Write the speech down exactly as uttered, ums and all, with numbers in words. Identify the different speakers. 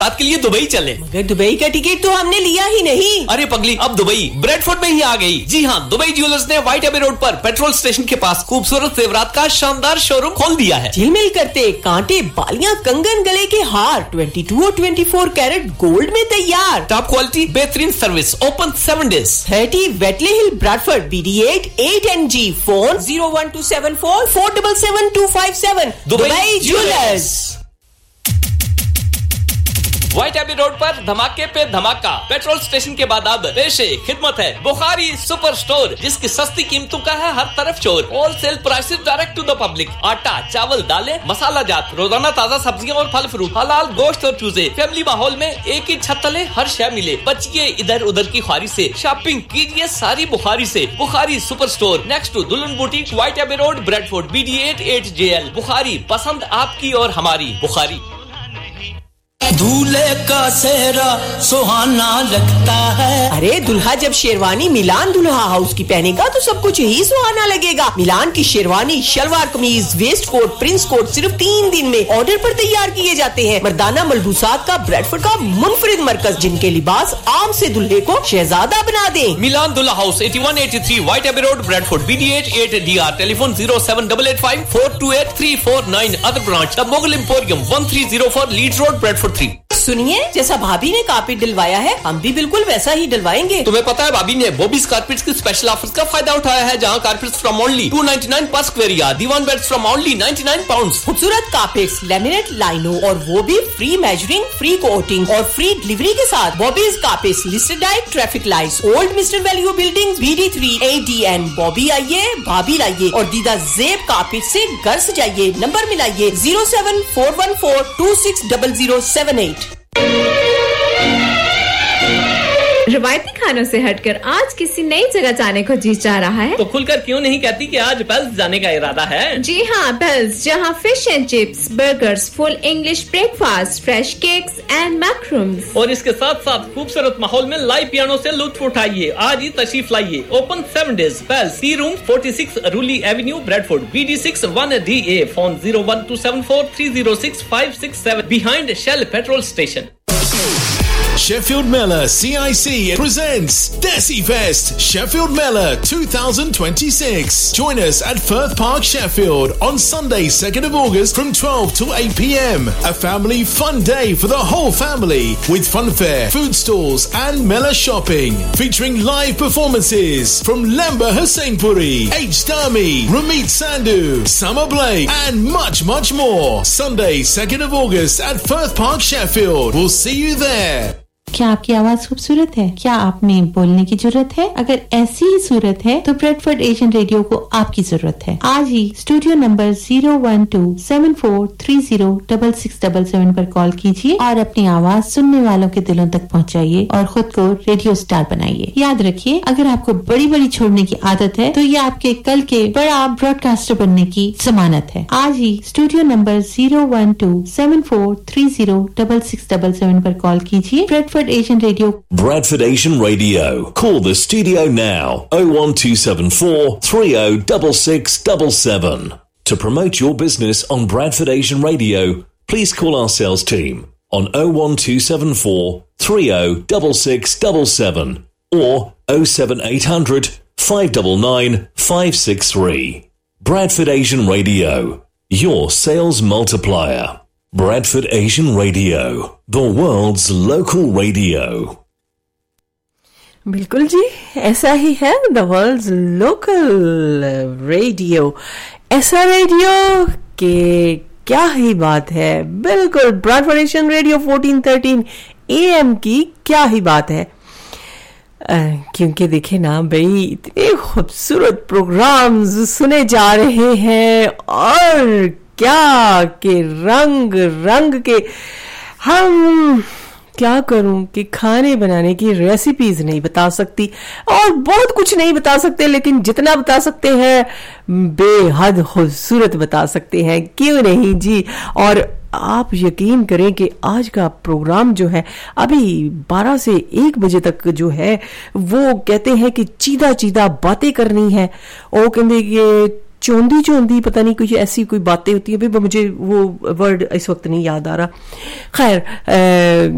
Speaker 1: मुलाकात के लिए दुबई चले।
Speaker 2: मगर दुबई का टिकट तो हमने लिया ही नहीं।
Speaker 1: अरे पगली, अब दुबई ब्रेडफोर्ड में ही आ गई। जी हाँ, दुबई ज्वेलर्स ने व्हाइट एबे रोड पर पेट्रोल स्टेशन के पास खूबसूरत जेवरात का शानदार शोरूम खोल दिया है।
Speaker 2: झिलमिल करते कांटे, बालियां, कंगन, गले के हार बाईस और चौबीस कैरेट गोल्ड में तैयार।
Speaker 1: टॉप क्वालिटी, बेहतरीन service, open seven days.
Speaker 2: Thirty Whitley hill Bradford B D eight eight N G. Phone zero one two seven four four double seven to five seven. Dubai jewellers.
Speaker 1: White एबे road पर धमाके पे धमाका। Petrol station के बाद अब पेशे खिदमत है बुखारी सुपर स्टोर, जिसकी सस्ती कीमतों का है हर तरफ शोर। Wholesale prices direct to the public. आटा, चावल, दालें, मसाला जात, रोजाना ताजा सब्जियां और फल फ्रूट, हलाल गोश्त और चूजे। फैमिली माहौल में एक ही छत तले हर शय मिले। बचिए इधर उधर की ख्वारी से, शॉपिंग कीजिए सारी बुखारी से। Bukhari super store next to दुल्हन बुटीक, व्हाइट एबे road, Bradford, B D eight eight J L. Bukhari, पसंद आपकी और हमारी। बुखारी।
Speaker 3: दूल्हे का सेहरा सुहाना लगता है।
Speaker 2: अरे दुल्हा जब शेरवानी मिलान दुल्हा हाउस की पहनेगा तो सब कुछ ही सुहाना लगेगा। मिलान की शेरवानी, शलवार कमीज, वेस्ट कोट, प्रिंस कोट सिर्फ तीन दिन में ऑर्डर पर तैयार किए जाते हैं। मर्दाना मलबूसात का ब्रेडफोर्ड का मुनफरिद मरकज, जिनके लिबास आम से दुल्हे को शहजादा बना दे।
Speaker 1: मिलान दुल्हा house eighty one eighty three white एबे road, Bradford, B D eight eight D R. Telephone zero seven double eight five four to eight three four nine. Other branch the Mughal emporium one three zero four Leeds road, Bradford three.
Speaker 2: सुनिए, जैसा भाभी ने carpet डलवाया है हम भी बिल्कुल वैसा ही डलवाएंगे।
Speaker 1: तुम्हें पता है भाभी ने बॉबीज कारपेट्स की स्पेशल ऑफर्स का फायदा उठाया है, जहां carpets from only to ninety nine पर square yard, Diwan beds from only ninety nine pounds.
Speaker 2: खूबसूरत कारपेट्स, लैमिनेट, लाइनो और वो भी फ्री मेजरिंग, फ्री कोटिंग और फ्री डिलीवरी के साथ। Bobby's carpets, listed diet, traffic lights, old mister value building, B D three A D N. Bobby आइए, भाभी लाइए और दीदा जेब कारपेट से घर सजाइए। Number मिलाइए zero seven four one four to six double zero seven eight.
Speaker 4: रवायती खानों से हटकर आज किसी नई जगह जाने को जी चाह रहा है
Speaker 1: तो खुलकर क्यों नहीं कहती कि आज बेल्स जाने का इरादा है।
Speaker 4: जी हाँ, बेल्स, जहाँ fish and chips, burgers, full English breakfast, fresh cakes and मैक्रूम्स
Speaker 1: और इसके साथ साथ खूबसूरत माहौल में लाइव पियानो से लुत्फ उठाइए। आज ही तशरीफ लाइए। Open seven days. Bells, C room forty six रूली Avenue, Bradford, B D six one D A. Phone zero one two seven four three zero six five six seven, behind shell petrol station.
Speaker 5: Sheffield Miller C I C presents Desi Fest Sheffield Miller twenty twenty-six. Join us at Firth Park, Sheffield on Sunday second of August from twelve to eight p m. A family fun day for the whole family with funfair, food stalls and Miller shopping featuring live performances from Lamba Hussainpuri, H. Dami, Ramit Sandhu, Summer Blake and much much more. Sunday second of August at Firth Park, Sheffield. We'll see you there.
Speaker 6: क्या आपकी आवाज खूबसूरत है? क्या आप में बोलने की जरूरत है? अगर ऐसी ही सूरत है तो ब्रेडफोर्ड एशियन रेडियो को आपकी जरूरत है। आज ही studio number zero one two seven four three zero double six double seven पर कॉल कीजिए और अपनी आवाज सुनने वालों के दिलों तक पहुंचाइए और खुद को रेडियो स्टार बनाइए। याद रखिए, अगर आपको बड़ी बड़ी छोड़ने की आदत है तो ये आपके कल के बड़ा ब्रॉडकास्टर बनने की जमानत है। आज ही studio number zero one two seven four three zero double six double seven पर कॉल कीजिए। Bradford Asian Radio.
Speaker 7: Bradford Asian Radio. Call the studio now. oh one two seven four three oh six six seven seven. To promote your business on Bradford Asian Radio, please call our sales team on oh one two seven four three oh six six seven seven or oh seven eight hundred five nine nine five six three. Bradford Asian Radio. Your sales multiplier. Bradford Asian Radio, the world's local radio.
Speaker 2: बिल्कुल जी, ऐसा ही है the world's local radio. ऐसा radio के क्या ही बात है। बिल्कुल ब्रॉडफोर्ड Asian radio fourteen thirteen A M की क्या ही बात है। आ, क्योंकि देखे ना भाई, इतने खूबसूरत प्रोग्राम्स सुने जा रहे हैं और क्या के रंग रंग के। हम क्या करूं कि खाने बनाने की रेसिपीज नहीं बता सकती और बहुत कुछ नहीं बता सकते, लेकिन जितना बता सकते हैं बेहद खूबसूरत बता सकते हैं, क्यों नहीं जी। और आप यकीन करें कि आज का प्रोग्राम जो है अभी बारह से एक बजे तक जो है वो कहते हैं कि चीदा चीदा बातें करनी है। वो कहते कि चौंधी चौंधी पता नहीं कुछ ऐसी कोई बातें होती है, मुझे वो वर्ड इस वक्त नहीं याद आ रहा। खैर